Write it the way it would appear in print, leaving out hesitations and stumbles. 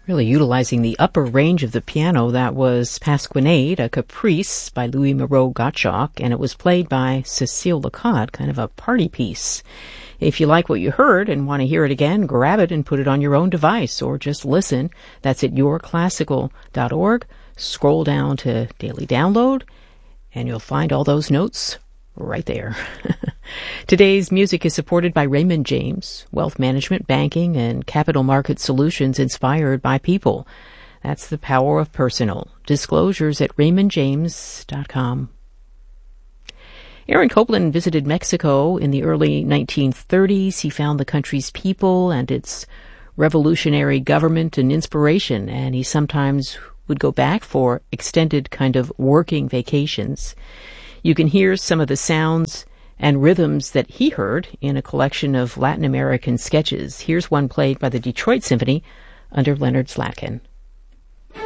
Really utilizing the upper range of the piano. That was Pasquinade, a caprice by Louis Moreau Gottschalk, and it was played by Cécile Lecotte, kind of a party piece. If you like what you heard and want to hear it again, grab it and put it on your own device, or just listen. That's at yourclassical.org. Scroll down to Daily Download, and you'll find all those notes right there. Today's music is supported by Raymond James, wealth management, banking, and capital market solutions inspired by people. That's the power of personal. Disclosures at raymondjames.com. Aaron Copland visited Mexico in the early 1930s. He found the country's people and its revolutionary government an inspiration, and he sometimes would go back for extended kind of working vacations. You can hear some of the sounds and rhythms that he heard in a collection of Latin American sketches. Here's one played by the Detroit Symphony under Leonard Slatkin.